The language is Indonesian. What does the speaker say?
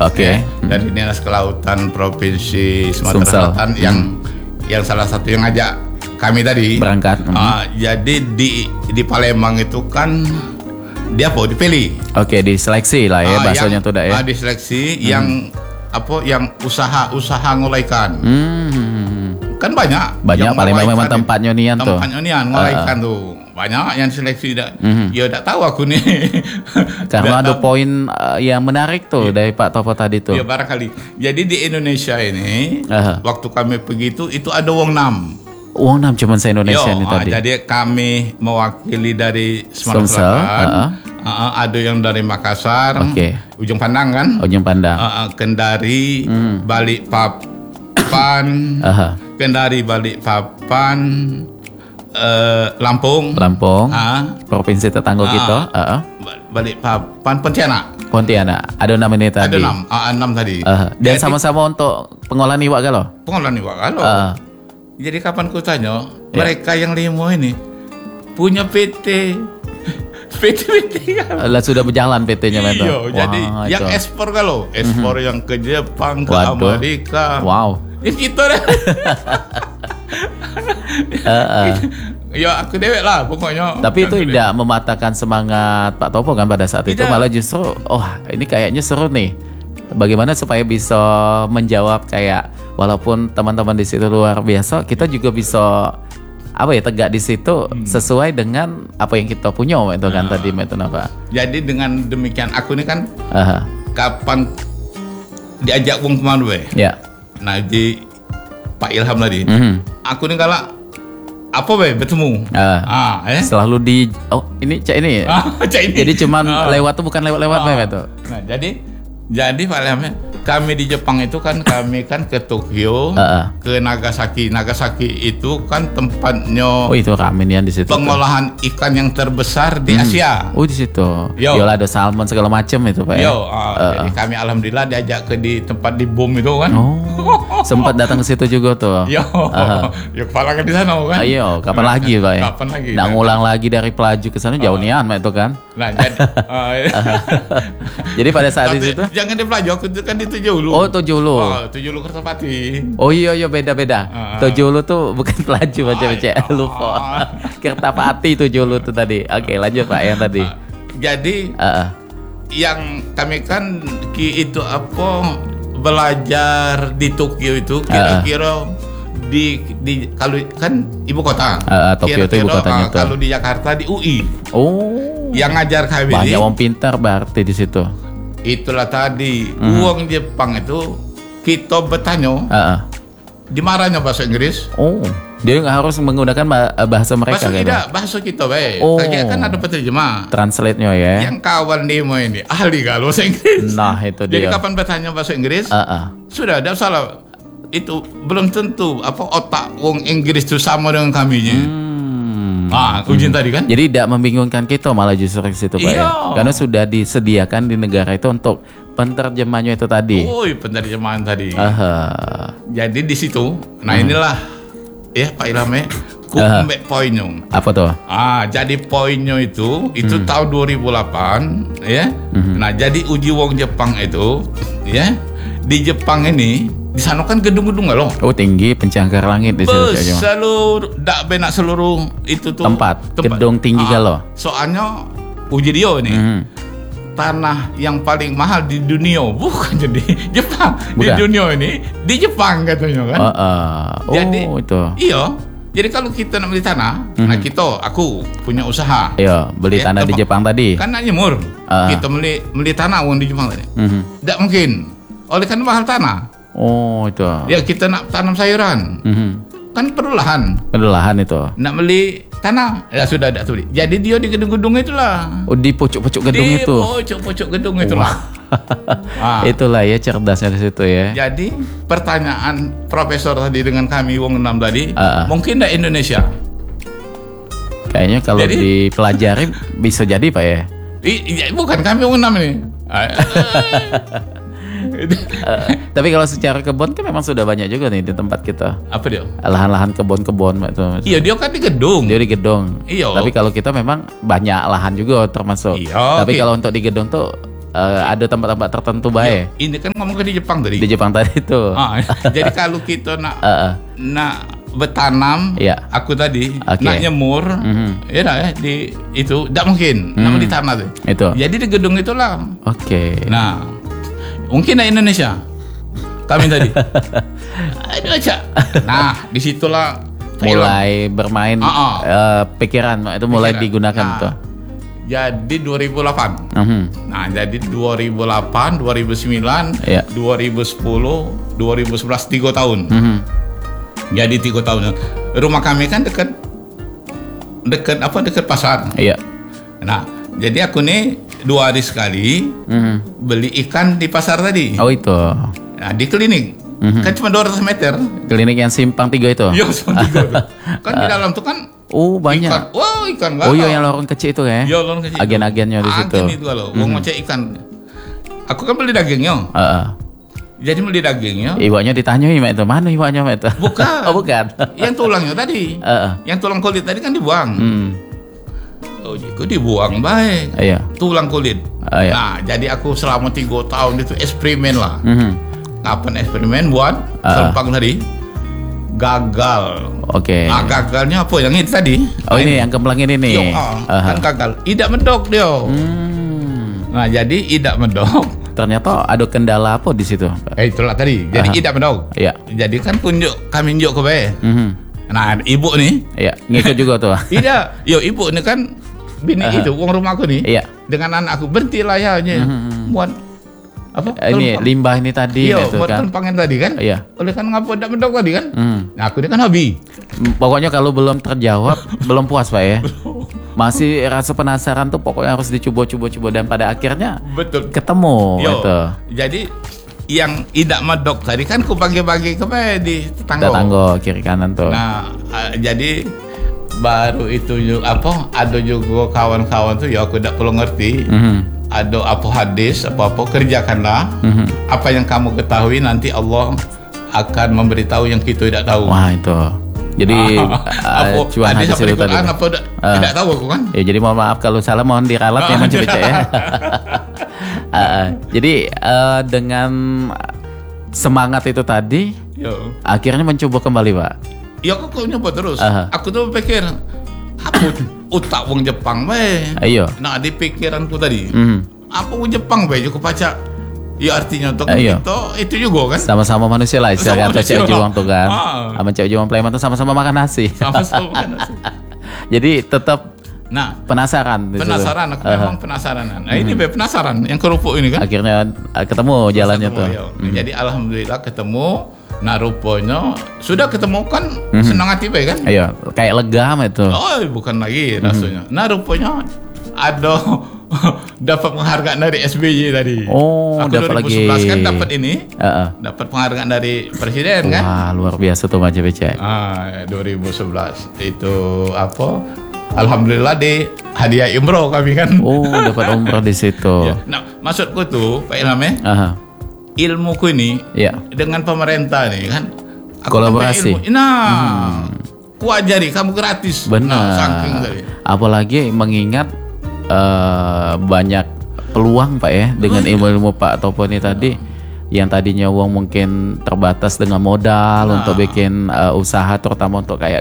Oke. Dari Dinas Kelautan Provinsi Sumatera Sumsel. Selatan yang salah satu yang ngajak kami tadi Berangkat. jadi di Palembang itu kan dia dipilih. Oke, diseleksi lah ya bahasanya tuh dak ya. Diseleksi yang usaha ngoleh ikan. Kan banyak yang Palembang ngoleh memang ikan tempat nyonian tuh. Tempat nyonian ngoleh ikan tuh. Banyak yang seleksi ya udah tahu aku nih. Karena ada poin yang menarik tuh dari Pak Topo tadi tuh. Ya barangkali. Jadi di Indonesia ini waktu kami pergi itu ada wong 6. Wong 6 cuma se-Indonesia ini tadi. Jadi kami mewakili dari Sumatera Sumsel, Selatan. Ada yang dari Makassar, Ujung Pandang kan? Ujung Pandang. Kendari, Balikpapan, Kendari, Balikpapan, Lampung, provinsi tetangga kita. Balikpapan, Pontianak. Ada 6 ini tadi. Ada 6 tadi. Dan sama-sama untuk pengolahan iwak kalau? Pengolahan iwak kalau. Jadi kapan ku tanya, mereka yang 5 ini punya PT kan? Sudah berjalan PT-nya itu. Iya, jadi yang ekspor kalau, ekspor yang ke Jepang, ke Amerika. Wow. Ya kita dah. Ya aku dewek lah pokoknya. Tapi itu tidak mematahkan semangat Pak Topo kan pada saat itu, malah justru ini kayaknya seru nih. Bagaimana supaya bisa menjawab kayak walaupun teman-teman di situ luar biasa, kita juga bisa tegak di situ sesuai dengan apa yang kita punya itu kan tadi itu apa. Jadi dengan demikian aku ini kan kapan diajak wong kemana ya. Nah di Pak Ilham tadi, aku ini kalau bertemu. Selalu di ini cak ini ya. Jadi cuman lewat tuh bukan lewat tuh. Nah jadi Pak Ilham, kami di Jepang itu kan kami kan ke Tokyo, ke Nagasaki. Nagasaki itu kan tempatnya itu ramenian di situ. Pengolahan ikan yang terbesar di Asia. Di situ. Yolah ada salmon segala macam itu Pak. Jadi kami alhamdulillah diajak ke di tempat di bom itu kan. Sempat datang ke situ juga tuh. Kepala kan di sana kan. Ayo, kapan lagi Pak ya? Kapan lagi? Nah, ngulang lagi dari Pelaju ke sana jauh nian itu kan. Nah, jadi jadi pada saat itu jangan di Pelaju, aku kan di Tujulu. Tujulu. Tujulu Kertapati. Iya beda. Tujulu tuh bukan Pelaju macam-macam. Lupa. Kertapati Tujulu tuh tadi. Oke, lanjut Pak yang tadi. Jadi yang kami kan itu belajar di Tokyo itu kira-kira di kalau kan ibu kota. Tokyo itu ibu kotanya tuh. Kalau di Jakarta di UI. Yang ngajar kami banyak orang pintar berarti di situ. Itulah tadi uang Jepang itu kita bertanya dimarahnya bahasa Inggris. Dia nggak harus menggunakan bahasa mereka bahasa kita baik. Kan ada penerjemah. Translate-nya ya. Yang kawan demo ini ahli kalau bahasa Inggris. Nah itu dia. Jadi kapan bertanya bahasa Inggris? Sudah ada salah. Itu belum tentu otak wong Inggris itu sama dengan kaminya. Ujian tadi kan. Jadi tidak membingungkan kita malah justru ke situ Pak ya. Karena sudah disediakan di negara itu untuk penerjemahnya itu tadi. Penerjemahan tadi. Jadi di situ, nah inilah Pak Ilham poinnya. Apa tuh? Jadi poinnya itu tahun 2008 ya. Nah, jadi uji wong Jepang itu ya. Di Jepang ini di sana kan gedung-gedung loh. Tinggi pencakar langit di situ. Seluruh itu tuh tempat gedung tinggi kalau. Soalnya uji dia ini. Tanah yang paling mahal di dunia bukan jadi Jepang. Bukan. Di dunia ini di Jepang katanya kan. Jadi itu. Iya. Jadi kalau kita nak beli tanah, nah aku punya usaha. Iya, beli tanah di Jepang tadi. Kan murah. Kita beli tanah uang di Jepang tadi. Tidak mungkin. Oleh karena mahal tanah. Itu. Ya kita nak tanam sayuran. Kan perlu lahan. Perlu lahan itu. Nak beli tanah, ya sudah ada tuh. Jadi dia di gedung-gedung itulah. Di pojok-pojok gedung itu. Di pojok-pojok gedung itulah. Itulah ya cerdasnya di situ ya. Jadi pertanyaan profesor tadi dengan kami wong 6 tadi, mungkin tidak Indonesia. Kayaknya kalau dipelajari bisa jadi Pak ya. Bukan kami wong 6 ini. Tapi kalau secara kebun kan memang sudah banyak juga nih di tempat kita. Apa dia? Lahan-lahan kebun-kebun itu. Iya, dia kan di gedung. Dia di gedung. Iya. Tapi kalau kita memang banyak lahan juga termasuk. Iya. Tapi kalau untuk di gedung tuh ada tempat-tempat tertentu baik. Ini kan ngomong di Jepang tadi. Di Jepang tadi itu. Jadi kalau kita nak bertanam, aku tadi nak nyemur, di itu tidak mungkin, namun di tanah tuh. Itu. Jadi di gedung itulah. Oke. Nah, mungkin di Indonesia kami tadi. Aduh aja. Nah, disitulah mulai bermain pikiran itu mulai digunakan tuh. Jadi 2008. Nah, jadi 2008, 2009, 2010, 2011 3 tahun. Jadi 3 tahun. Rumah kami kan dekat pasar. Iya. Nah, jadi aku nih 2 hari sekali beli ikan di pasar tadi. Oh itu. Nah, di klinik. Kan cuma 200 meter. Klinik yang Simpang 3 itu? Iya, Simpang 3. Kan di dalam tuh kan banyak. Ikan galau. Oh iya, yang lorong kecil itu ya? Iya, lorong kecil. Agen-agennya di situ. Agen itu kalau mau ngecek ikan. Aku kan beli dagingnya. Jadi beli dagingnya. Iwaknya ditanyai, Mak itu. Mana iwaknya, Mak itu? Bukan. Oh, bukan. Yang tulangnya tadi. Yang tulang kulit tadi kan dibuang. Oh, itu dibuang baik. Iya. Tulang kulit. Nah, jadi aku selama 3 tahun itu eksperimen lah. Kapan eksperimen buat sempang tadi gagal. Oke. Nah, gagalnya apa yang itu tadi? Oh, ini yang kemplang ini nih. Kan gagal. Idak medok dia. Nah, jadi idak medok. Ternyata ada kendala apa di situ? Itulah tadi. Jadi idak medok. Iya. Jadi kan kami unjuk ke bae. Nah, ibu nih. Iya, ngikut juga tuh. Tidak. Yo, ibu ini kan bini itu uang rumahku nih. Iya. Dengan anak aku berhenti lah ya. Buat apa? Ini limbah ini tadi iya, itu buat kan. pangan tadi kan. Iya. Oleh kan ngapa tidak mendok tadi kan. Nah, aku ini kan hobi. Pokoknya kalau belum terjawab belum puas Pak ya. Masih rasa penasaran tuh pokoknya harus dicoba dan pada akhirnya ketemu gitu. Jadi yang tidak medok tadi kan ku bagi-bagi ke di tetangga kiri kanan tuh. Nah, jadi baru itu ada juga kawan-kawan tuh ya aku tidak perlu ngerti. Ada apa hadis apa kerjakanlah apa yang kamu ketahui, nanti Allah akan memberitahu yang kita tidak tahu. Wah itu. Jadi cuan hadis itu tadi. Tidak tahu aku kan. Ya jadi mohon maaf kalau salah, mohon diralat ya Mas ya. Jadi dengan semangat itu tadi, akhirnya mencoba kembali Pak. Ya aku nyoba terus. Aku tuh pikir apa utak wong Jepang bae. Ayo. Nah, di pikiranku tadi. Apa wong Jepang bae cukup baca. Ya artinya untuk itu juga kan. Sama-sama manusia lah, istilah kata cewek juang tuh kan. Sama cewek juang Sleman tuh sama-sama makan nasi. Sama-sama makan nasi. Jadi tetap penasaran. Penasaran, aku memang penasaran. Nah, ini penasaran yang kerupuk ini kan. Akhirnya ketemu jalannya tuh. Jadi alhamdulillah ketemu. Nah, rupanya sudah ketemu kan senang hati baik kan? Iya, kayak lega itu. Oh, bukan lagi rasanya. Nah, rupanya ada dapat penghargaan dari SBY tadi. Oh, aku dapat 2011 lagi. Kan dapat ini. Dapat penghargaan dari presiden kan? Wah, luar biasa tuh Mas BC. 2011 itu apa? Alhamdulillah di hadiah umroh kami kan. Oh, dapat umroh di situ. Ya. Nah, maksudku tuh Pak Ilham ilmuku ini dengan pemerintah nih kan kolaborasi. Ku ajari kamu gratis. Benar. Saking tadi. Apalagi mengingat banyak peluang Pak ya dengan ilmu-ilmu Pak Topo ini tadi, yang tadinya uang mungkin terbatas dengan modal untuk bikin usaha, terutama untuk kayak